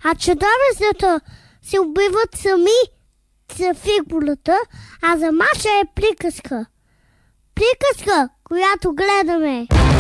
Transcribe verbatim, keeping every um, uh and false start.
А чудовищата се убиват сами за фигурата, а за Маша е приказка. Приказка, която гледаме.